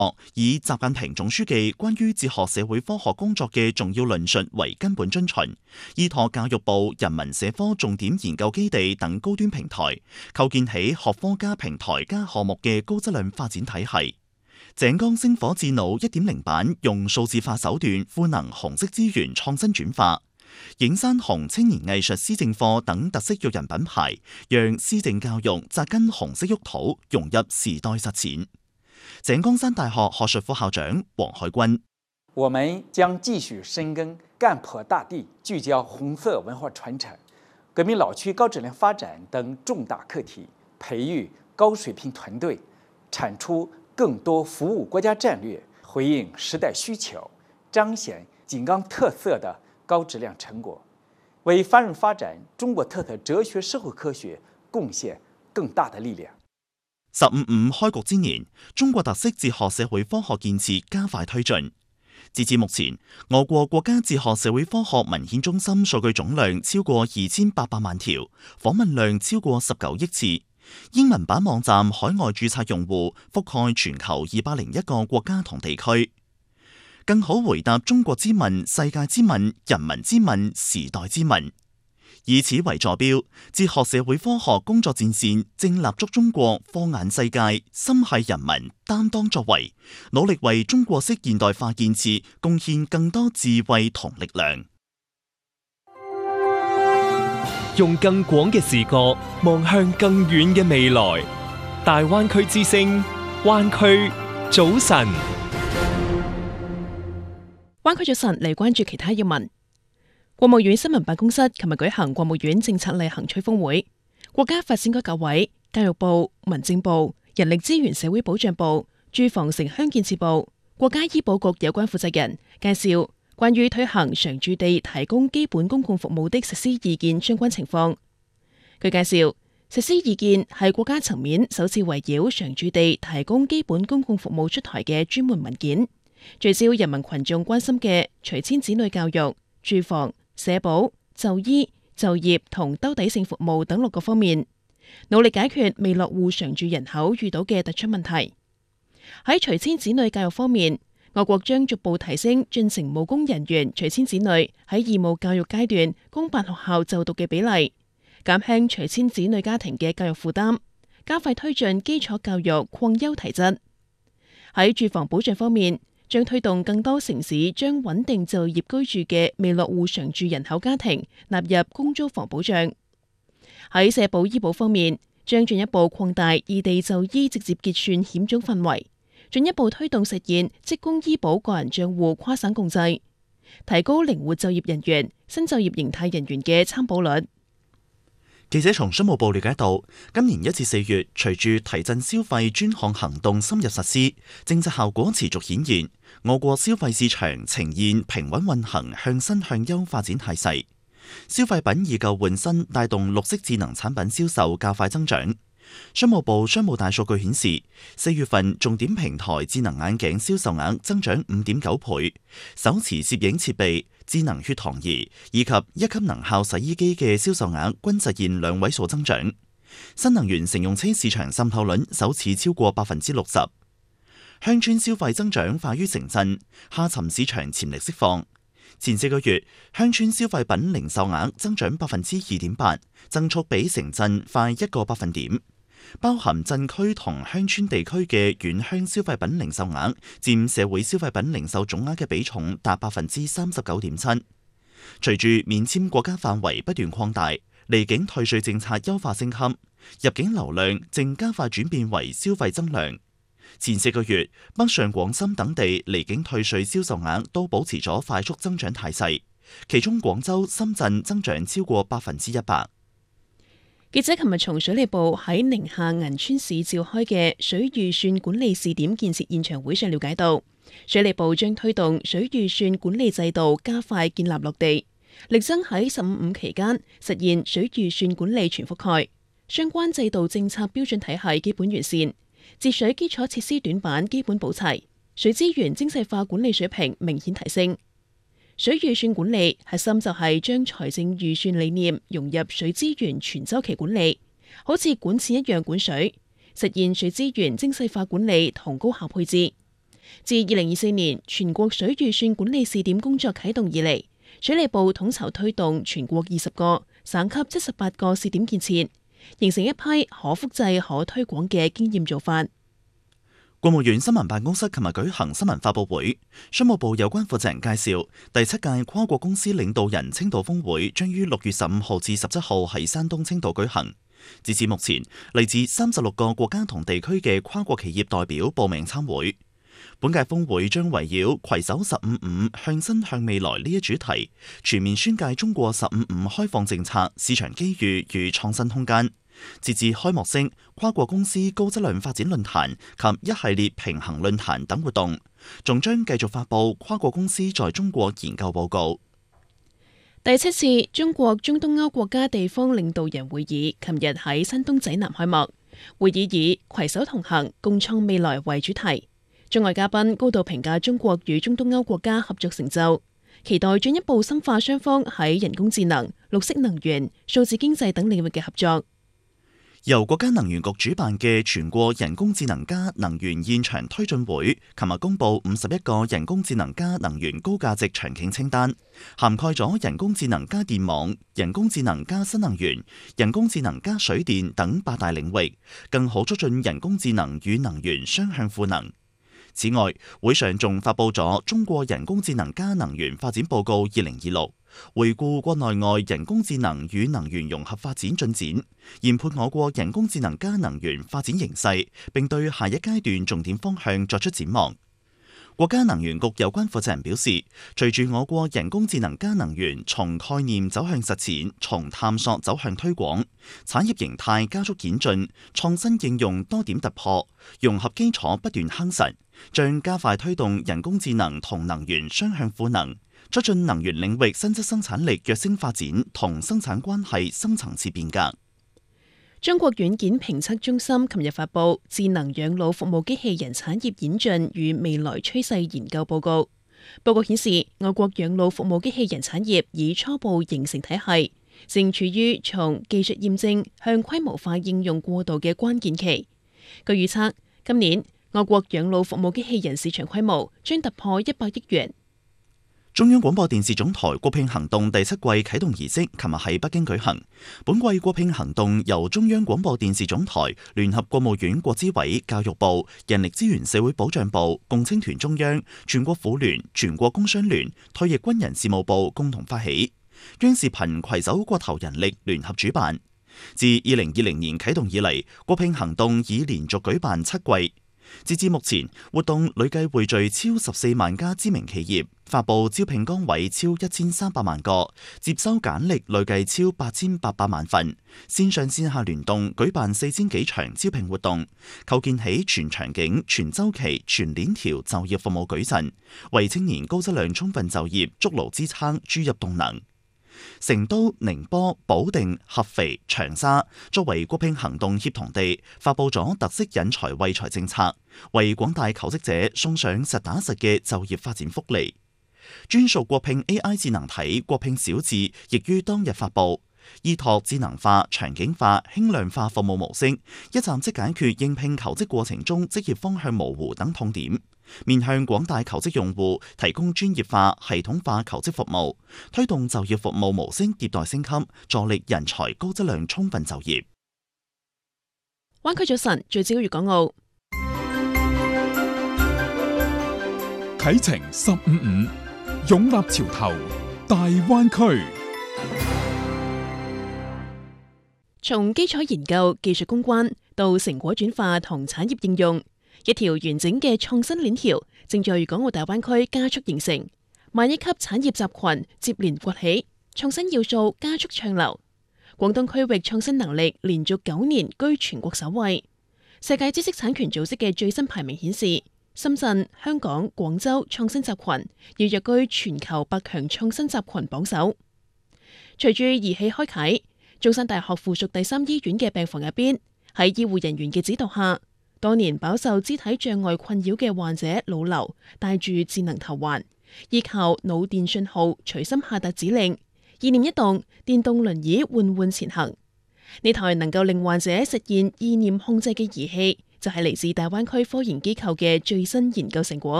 以習近平總書記關於哲學社會科學工作嘅重要論述為根本遵循，依託教育部人民社科重點研究基地等高端平台，構建起學科加平台加項目嘅高質量發展體系。井岡星火智腦 1.0 版用數字化手段賦能紅色資源創新轉化，影山紅青年藝術施政課等特色育人品牌，讓施政教育扎根紅色沃土，融入時代實踐。井岡山大學學術副校長黃海軍： 我們將繼續深耕幹破大地，聚焦紅色文化傳承、革命老區高質量發展等重大課題，培育高水平團隊，產出更多服務國家戰略，回應時代需求，彰顯井岡特色的高質量成果，為繁榮發展中國特色哲學社會科學貢獻更大的力量。 15.5開局之年，中國特色哲學社會科學建設加快推進。截至目前，我國國家哲學社會科學文獻中心數據總量超過2800萬條，訪問量超過19億次。英文版網站海外註冊用戶覆蓋全球201個國家同地區，更好回答中國之問、世界之問、人民之問、時代之問。以此為坐標，哲學社會科學工作戰線正立足中國，放眼世界，心繫人民，擔當作為，努力為中國式現代化建設貢獻更多智慧同力量。 用更廣嘅視角望向更遠嘅未來，大灣區之聲，灣區早晨。 灣區早晨嚟關注其他要聞。國務院新聞辦公室琴日舉行國務院政策例行吹風會，國家發展改革委、教育部、民政部、人力資源社會保障部、住房城鄉建設部、國家醫保局有關負責人介紹關於推行常住地提供基本公共服務的實施意見相關情況。據介紹，實施意見係國家層面首次圍繞常住地提供基本公共服務出台嘅專門文件，聚焦人民群眾關心嘅隨遷子女教育、住房、社保、就醫、就業同兜底性服務等6個方面，努力解決未落戶常住人口遇到嘅突出問題。喺隨遷子女教育方面，我國將逐步提升進城務工人員隨遷子女喺義務教育階段公辦學校就讀嘅比例，減輕隨遷子女家庭嘅教育負擔，加快推進基礎教育擴優提質。喺住房保障方面，將推動更多城市將穩定就業居住嘅未落戶常住人口家庭納入公租房保障。喺社保醫保方面，將進一步擴大異地就醫直接結算險種範圍，進一步推動實現職工醫保個人賬戶跨省共濟，提高靈活就業人員、新就業形態人員嘅參保率。 記者從商務部了解到，今年1至4月，隨住提振消費專項行動深入實施，政策效果持續顯現，我國消費市場呈現平穩運行、向新向優發展態勢。消費品以舊換新，帶動綠色智能產品銷售較快增長。商務部商務大數據顯示，4月份重點平台智能眼鏡銷售額增長5.9倍，手持攝影設備、智能血糖儀以及1級能效洗衣機嘅銷售額均實現2位數增長。新能源乘用車市場滲透率首次超過60%。鄉村消費增長快於城鎮，下沉市場潛力釋放。前4個月，鄉村消費品零售額增長2.8%，增速比城鎮快1個百分點。包含鎮區同鄉村地區嘅遠鄉消費品零售額佔社會消費品零售總額嘅比重達39.7%。隨住免簽國家範圍不斷擴大，離境退稅政策優化升級，入境流量正加快轉變為消費增量。前4個月，北上廣深等地離境退稅銷售額都保持咗快速增長態勢，其中廣州、深圳增長超過100%。 記者琴日從水利部喺寧夏銀川市召開嘅水預算管理試點建設現場會上了解到，水利部將推動水預算管理制度加快建立落地，力爭喺15.5期間實現水預算管理全覆蓋，相關制度政策標準體系基本完善，節水基礎設施短板基本補齊，水資源精細化管理水平明顯提升。水預算管理核心就係將財政預算理念融入水資源全周期管理，好似管錢一樣管水，實現水資源精細化管理同高效配置。 自2024年全國水預算管理試點工作啟動以嚟，水利部統籌推動全國20個、省級78個試點建設，形成一批可複製、可推廣嘅經驗做法。 國務院新聞辦公室琴日舉行新聞發佈會，商務部有關負責人介紹，第7屆跨國公司領導人青島峰會將於6月15號至17號喺山東青島舉行。截至目前，嚟自36個國家同地區嘅跨國企業代表報名參會。本屆峰會將圍繞攜手15.5向新向未來呢一主題，全面宣介中國15.5開放政策、市場機遇與創新空間。截至開幕式、跨國公司高質量發展論壇及一系列平衡論壇等活動，仲將繼續發佈跨國公司在中國研究報告。 第7次中國中東歐國家地方領導人會議琴日喺山東濟南開幕，會議以攜手同行、共創未來為主題。中外嘉賓高度評價中國與中東歐國家合作成就，期待進一步深化雙方喺人工智能、綠色能源、數字經濟等領域嘅合作。 由國家能源局主辦嘅全國人工智能加能源現場推進會，琴日公布51個人工智能加能源高價值場景清單，涵蓋咗人工智能加電網、人工智能加新能源、人工智能加水電等8大領域，更好促進人工智能與能源雙向賦能。此外，會上仲發佈咗《中國人工智能加能源發展報告2026》，回顧國內外人工智能與能源融合發展進展，研判我國人工智能加能源發展形勢，並對下一階段重點方向作出展望。國家能源局有關負責人表示，隨住我國人工智能加能源從概念走向實踐，從探索走向推廣，產業形態加速演進，創新應用多點突破，融合基礎不斷夯實，將加快推動人工智能同能源雙向賦能，促進能源領域新質生產力躍升發展同生產關係深層次變革。 中國軟件評測中心琴日發布《智能養老服務機器人產業演進與未來趨勢研究報告》。報告顯示，我國養老服務機器人產業已初步形成體系，正處於從技術驗證向規模化應用過渡嘅關鍵期。據預測，今年我國養老服務機器人市場規模將突破100億元。 中央廣播電視總台國聘行動第7季啟動儀式，琴日喺北京舉行。本季國聘行動由中央廣播電視總台聯合國務院國資委、教育部、人力資源社會保障部、共青團中央、全國婦聯、全國工商聯、退役軍人事務部共同發起，央視頻攜手國投人力聯合主辦。自2020年啟動以嚟，國聘行動已連續舉辦7季。截至目前，活動累計匯聚超14萬家知名企業，發佈招聘崗位超1300萬個，接收簡歷累計超8800萬份，線上線下聯動舉辦4000幾場招聘活動，構建起全場景、全週期、全鏈條就業服務矩陣，為青年高質量充分就業築牢支撐、注入動能。成都、寧波、保定、合肥、長沙作為國聘行動協同地，發佈咗特色引才惠才政策，為廣大求職者送上實打實嘅就業發展福利。專屬國聘 AI 智能體國聘小智亦於當日發佈，依託智能化、場景化、輕量化服務模式，一站式解決應聘求職過程中職業方向模糊等痛點，面向廣大求職用戶提供專業化、系統化求職服務，推動就業服務模式迭代升級，助力人才高質量充分就業。 灣區早晨，聚焦粵港澳。 啟程15.5，勇立潮頭，大灣區。 從基礎研究、技術攻關到成果轉化同產業應用，一條完整嘅創新鏈條正在粵港澳大灣區加速形成，萬億級產業集群接連崛起，創新要素加速暢流。廣東區域創新能力連續9年居全國首位。世界知識產權組織嘅最新排名顯示，深圳、香港、廣州創新集群要躍居全球100強創新集群榜首。隨住儀器開啟，中山大學附屬第3醫院嘅病房入邊，喺醫護人員嘅指導下，多年飽受肢體障礙困擾嘅患者老劉帶住智能頭環，依靠腦電信號隨心下達指令，意念一動，電動輪椅緩緩前行。呢台能夠令患者實現意念控制嘅儀器，就係嚟自大灣區科研機構嘅最新研究成果。